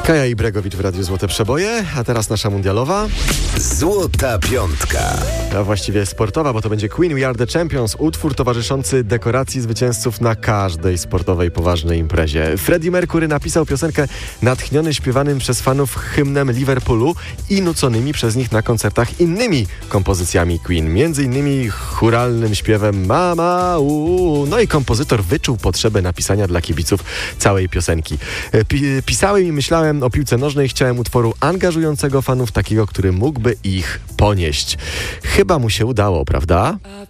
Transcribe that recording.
Kaja Ibregowicz w Radiu Złote Przeboje, a teraz nasza mundialowa. Złota piątka. A właściwie sportowa, bo to będzie Queen We Are The Champions, utwór towarzyszący dekoracji zwycięzców na każdej sportowej, poważnej imprezie. Freddie Mercury napisał piosenkę natchniony śpiewanym przez fanów hymnem Liverpoolu i nuconymi przez nich na koncertach innymi kompozycjami Queen, między innymi chóralnym śpiewem Mama u. No i kompozytor wyczuł potrzebę napisania dla kibiców całej piosenki. Pisałem i myślałem o piłce nożnej, chciałem utworu angażującego fanów, takiego, który mógłby ich ponieść. Chyba mu się udało, prawda?